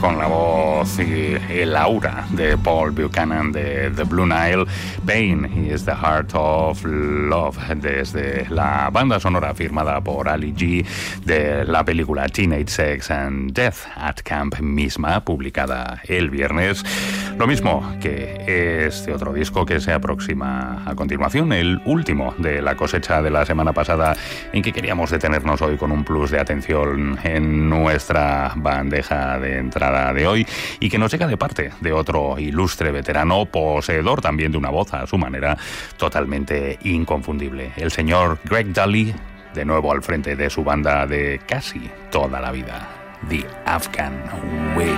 con la voz y el aura de Paul Buchanan de The Blue Nile, Pain is the Heart of Love, desde la banda sonora firmada por Ali G de la película Teenage Sex and Death at Camp misma, publicada el viernes. Lo mismo que este otro disco que se aproxima a continuación, el último de la cosecha de la semana pasada, en que queríamos detenernos hoy con un plus de atención en nuestra bandeja de entrada de hoy, y que nos llega de parte de otro ilustre veterano, poseedor también de una voz a su manera totalmente inconfundible, el señor Greg Dulli, de nuevo al frente de su banda de casi toda la vida, The Afghan Wigs.